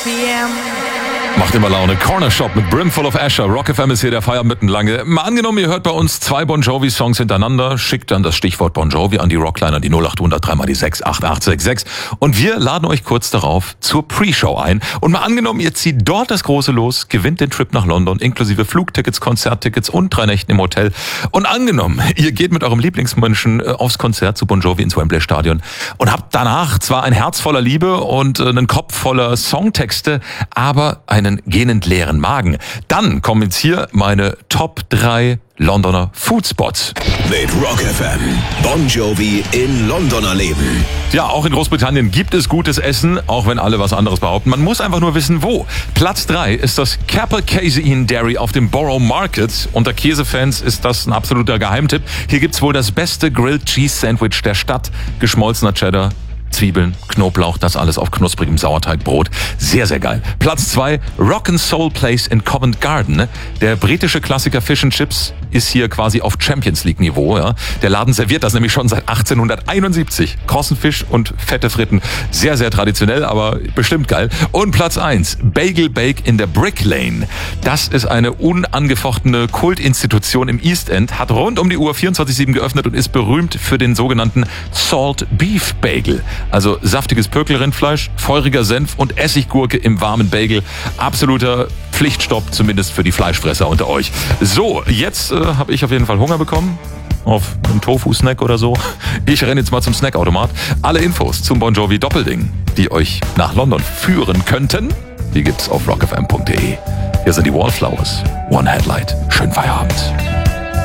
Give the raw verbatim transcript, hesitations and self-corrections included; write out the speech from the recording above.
p m Macht immer Laune. Corner Shop mit Brimful of Asher. Rock F M ist hier der Feiermittenlange. Mal angenommen, ihr hört bei uns zwei Bon Jovi-Songs hintereinander. Schickt dann das Stichwort Bon Jovi an die Rockliner, die null acht hundert drei mal die sechs acht acht sechs sechs. Und wir laden euch kurz darauf zur Pre-Show ein. Und mal angenommen, ihr zieht dort das große Los, gewinnt den Trip nach London, inklusive Flugtickets, Konzerttickets und drei Nächten im Hotel. Und angenommen, ihr geht mit eurem Lieblingsmenschen aufs Konzert zu Bon Jovi ins Wembley Stadion und habt danach zwar ein Herz voller Liebe und einen Kopf voller Songtexte, aber einen gähnend leeren Magen. Dann kommen jetzt hier meine Top drei Londoner Foodspots. Mit Rock F M. Bon Jovi in Londoner Leben. Ja, auch in Großbritannien gibt es gutes Essen, auch wenn alle was anderes behaupten. Man muss einfach nur wissen, wo. Platz drei ist das Capel Casein Dairy auf dem Borough Market. Unter Käsefans ist das ein absoluter Geheimtipp. Hier gibt's wohl das beste Grilled Cheese Sandwich der Stadt. Geschmolzener Cheddar, Zwiebeln, Knoblauch, das alles auf knusprigem Sauerteigbrot. Sehr, sehr geil. Platz zwei, Rock'n'Soul Place in Covent Garden. Der britische Klassiker Fish and Chips ist hier quasi auf Champions League Niveau. Ja. Der Laden serviert das nämlich schon seit achtzehnhunderteinundsiebzig. Krossen Fisch und fette Fritten. Sehr, sehr traditionell, aber bestimmt geil. Und Platz eins, Bagel Bake in der Brick Lane. Das ist eine unangefochtene Kultinstitution im East End, hat rund um die Uhr vierundzwanzig sieben geöffnet und ist berühmt für den sogenannten Salt Beef Bagel. Also saftiges Pökelrindfleisch, feuriger Senf und Essiggurke im warmen Bagel. Absoluter Pflichtstopp, zumindest für die Fleischfresser unter euch. So, jetzt äh, habe ich auf jeden Fall Hunger bekommen. Auf einen Tofu-Snack oder so. Ich renne jetzt mal zum Snackautomat. Alle Infos zum Bon Jovi Doppelding, die euch nach London führen könnten, die gibt's auf rock f m punkt d e. Hier sind die Wallflowers. One Headlight. Schönen Feierabend.